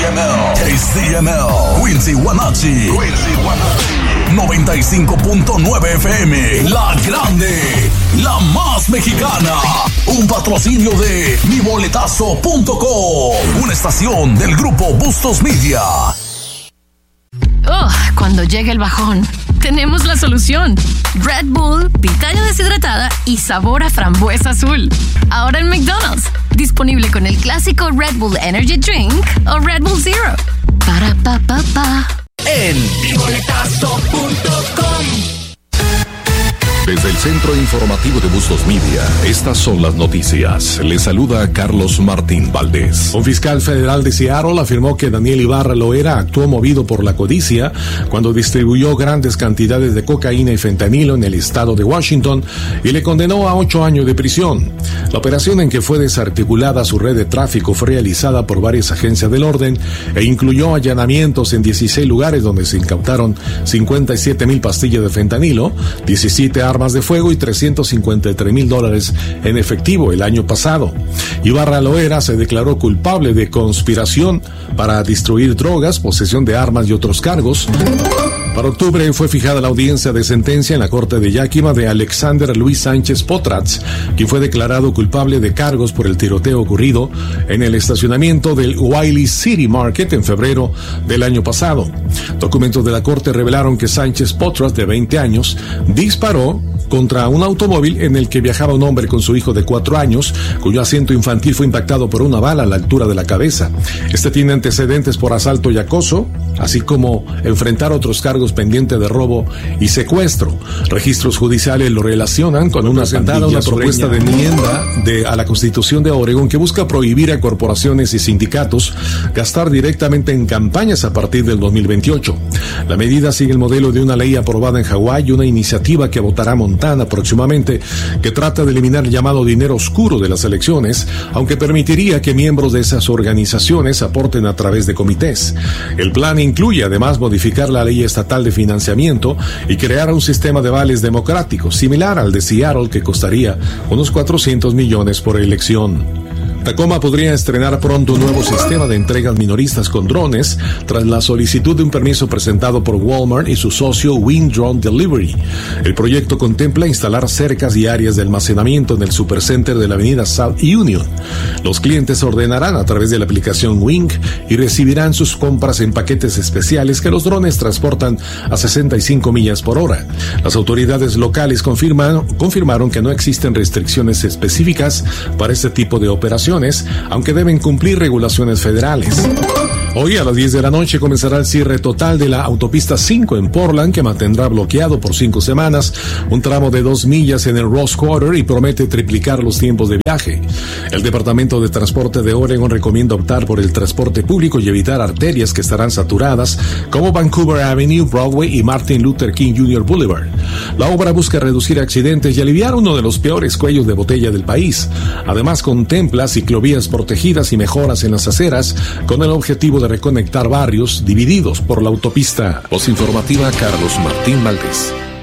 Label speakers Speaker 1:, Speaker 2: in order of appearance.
Speaker 1: KCML, Quincy, Wenatchee. 95.9 FM, La Grande, la más mexicana. Un patrocinio de miboletazo.com, una estación del grupo Bustos Media.
Speaker 2: Cuando llegue el bajón, tenemos la solución. Red Bull, pitaya deshidratada y sabor a frambuesa azul. Ahora en McDonald's. Disponible con el clásico Red Bull Energy Drink o Red Bull Zero. Para pa pa pa.
Speaker 3: En miboletazo.com.
Speaker 4: Desde el Centro Informativo de Bustos Media, estas son las noticias. Les saluda Carlos Martín Valdés.
Speaker 5: Un fiscal federal de Seattle afirmó que Daniel Ibarra Loera actuó movido por la codicia cuando distribuyó grandes cantidades de cocaína y fentanilo en el estado de Washington y le condenó a 8 años de prisión. La operación en que fue desarticulada su red de tráfico fue realizada por varias agencias del orden e incluyó allanamientos en 16 lugares donde se incautaron 57,000 pastillas de fentanilo, 17 armas de fuego y $353,000 en efectivo el año pasado. Ibarra Loera se declaró culpable de conspiración para distribuir drogas, posesión de armas y otros cargos. Para octubre fue fijada la audiencia de sentencia en la corte de Yakima de Alexander Luis Sánchez Potrats, quien fue declarado culpable de cargos por el tiroteo ocurrido en el estacionamiento del Wiley City Market en febrero del año pasado. Documentos de la corte revelaron que Sánchez Potrats, de 20 años, disparó contra un automóvil en el que viajaba un hombre con su hijo de 4 años, cuyo asiento infantil fue impactado por una bala a la altura de la cabeza. Este tiene antecedentes por asalto y acoso, así como enfrentar otros cargos pendientes de robo y secuestro. Registros judiciales lo relacionan con una propuesta de enmienda a la Constitución de Oregon que busca prohibir a corporaciones y sindicatos gastar directamente en campañas a partir del 2028. La medida sigue el modelo de una ley aprobada en Hawái y una iniciativa que votará Montana próximamente, que trata de eliminar el llamado dinero oscuro de las elecciones, aunque permitiría que miembros de esas organizaciones aporten a través de comités. El plan incluye además modificar la ley estatal de financiamiento y crear un sistema de vales democráticos similar al de Seattle, que costaría unos $400 millones por elección. Tacoma podría estrenar pronto un nuevo sistema de entregas minoristas con drones tras la solicitud de un permiso presentado por Walmart y su socio Wing Drone Delivery. El proyecto contempla instalar cercas y áreas de almacenamiento en el supercenter de la avenida South Union. Los clientes ordenarán a través de la aplicación Wing y recibirán sus compras en paquetes especiales que los drones transportan a 65 millas por hora. Las autoridades locales confirmaron que no existen restricciones específicas para este tipo de operaciones, aunque deben cumplir regulaciones federales. Hoy a las 10 de la noche comenzará el cierre total de la autopista 5 en Portland, que mantendrá bloqueado por 5 semanas un tramo de 2 millas en el Ross Quarter y promete triplicar los tiempos de viaje. El Departamento de Transporte de Oregon recomienda optar por el transporte público y evitar arterias que estarán saturadas, como Vancouver Avenue, Broadway y Martin Luther King Jr. Boulevard. La obra busca reducir accidentes y aliviar uno de los peores cuellos de botella del país. Además, contempla ciclovías protegidas y mejoras en las aceras con el objetivo de reconectar barrios divididos por la autopista.
Speaker 4: Voz informativa, Carlos Martín Valdés.